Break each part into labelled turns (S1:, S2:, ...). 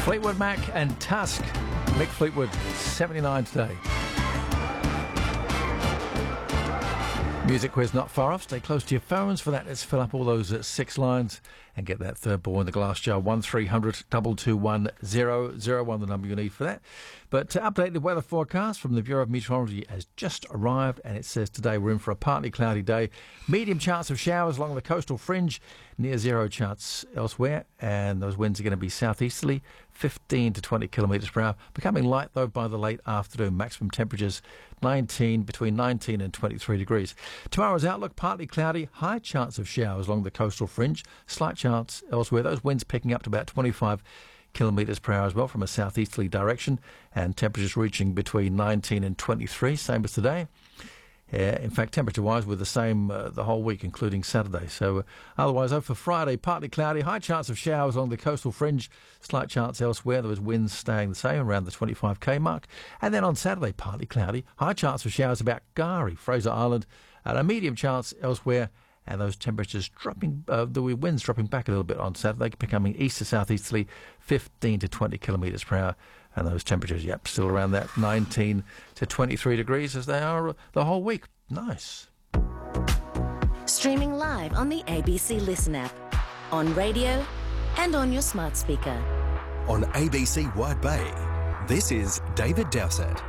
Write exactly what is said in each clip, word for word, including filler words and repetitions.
S1: Fleetwood Mac and Tusk. Mick Fleetwood, seventy-nine today. Music quiz not far off. Stay close to your phones for that. Let's fill up all those uh, six lines and get that third ball in the glass jar. one three hundred two two one zero zero one, the number you need for that. But to update the weather forecast from the Bureau of Meteorology has just arrived, and it says today we're in for a partly cloudy day. Medium chance of showers along the coastal fringe, near zero chance elsewhere, and those winds are going to be southeasterly, fifteen to twenty kilometres per hour, becoming light though by the late afternoon. Maximum temperatures nineteen, between nineteen and twenty-three degrees. Tomorrow's outlook, partly cloudy, high chance of showers along the coastal fringe, slight chance elsewhere. Those winds picking up to about twenty-five kilometres per hour as well from a southeasterly direction, and temperatures reaching between nineteen and twenty-three, same as today. Yeah, in fact, temperature-wise, we're the same uh, the whole week, including Saturday. So, uh, otherwise, oh, for Friday, partly cloudy, high chance of showers along the coastal fringe, slight chance elsewhere. There was winds staying the same, around the twenty-five k mark. And then on Saturday, partly cloudy, high chance of showers about Gari, Fraser Island, and a medium chance elsewhere. And those temperatures dropping, uh, the winds dropping back a little bit on Saturday, becoming east to southeasterly, fifteen to twenty kilometres per hour. And those temperatures, yep, still around that nineteen to twenty-three degrees as they are the whole week. Nice.
S2: Streaming live on the A B C Listen app, on radio and on your smart speaker.
S3: On A B C Wide Bay, this is David Dowsett.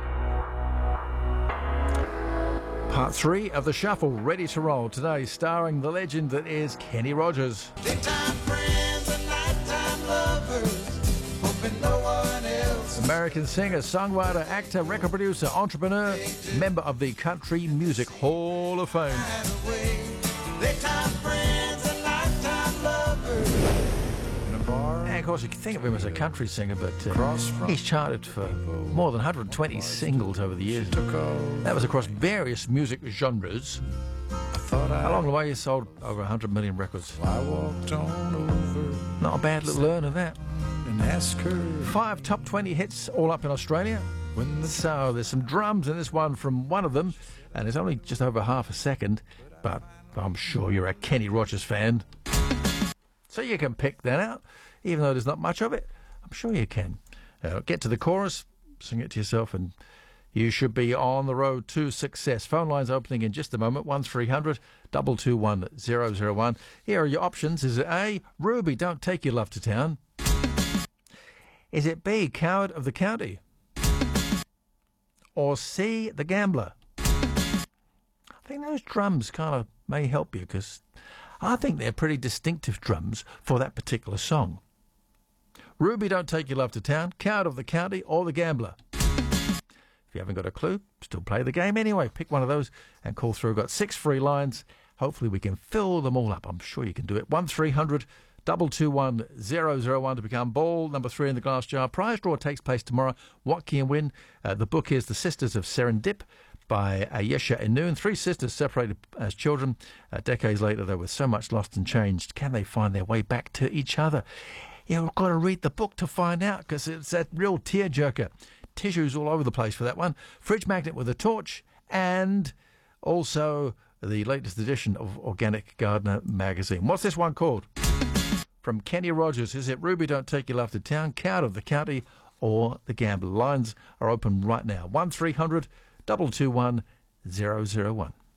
S1: Part three of the Shuffle, ready to roll today, starring the legend that is Kenny Rogers.
S4: Daytime friends and nighttime lovers, hoping no one else.
S1: American singer, songwriter, actor, record producer, entrepreneur, member of the Country Music Hall of Fame.
S4: Daytime friends and nighttime lovers.
S1: And of course, you can think of him as a country singer, but uh, he's charted for more than one hundred twenty singles over the years. That was across various music genres. Along the way, he sold over one hundred million records.
S4: I walked on over.
S1: Not a bad little earner, that.
S4: And ask her.
S1: Five top twenty hits, all up in Australia.
S4: When the
S1: So there's some drums in this one from one of them, and it's only just over half a second, but I'm sure you're a Kenny Rogers fan. So you can pick that out, even though there's not much of it. I'm sure you can. Uh, get to the chorus, sing it to yourself, and you should be on the road to success. Phone lines opening in just a moment. one three hundred two two one zero zero one. Here are your options. Is it A, Ruby, Don't Take Your Love to Town? Is it B, Coward of the County? Or C, The Gambler? I think those drums kind of may help you, because I think they're pretty distinctive drums for that particular song. Ruby, Don't Take Your Love to Town, Coward of the County, or The Gambler? If you haven't got a clue, still play the game anyway. Pick one of those and call through. We've got six free lines. Hopefully we can fill them all up. I'm sure you can do it. one three hundred two two one zero zero one to become ball number three in the glass jar. Prize draw takes place tomorrow. What can you win? Uh, the book is The Sisters of Serendip by Ayesha Inoon. Three sisters separated as children. Uh, decades later, though, with so much lost and changed, can they find their way back to each other? You've got to read the book to find out, because it's that real tearjerker. Tissues all over the place for that one. Fridge magnet with a torch, and also the latest edition of Organic Gardener magazine. What's this one called? From Kenny Rogers. Is it Ruby, Don't Take Your Love to Town, Coward of the County, or The Gambler? Lines are open right now. one three hundred two two one zero zero one.